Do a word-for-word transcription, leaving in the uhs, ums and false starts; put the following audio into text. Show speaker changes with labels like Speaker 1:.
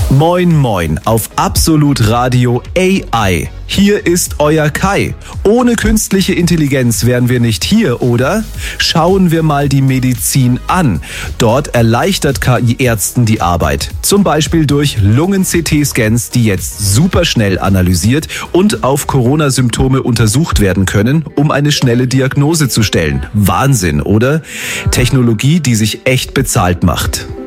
Speaker 1: Moin moin auf Absolut Radio A I. Hier ist euer Kai. Ohne künstliche Intelligenz wären wir nicht hier, oder? Schauen wir mal die Medizin an. Dort erleichtert K I Ärzten die Arbeit. Zum Beispiel durch Lungen-C T-Scans, die jetzt superschnell analysiert und auf Corona-Symptome untersucht werden können, um eine schnelle Diagnose zu stellen. Wahnsinn, oder? Technologie, die sich echt bezahlt macht.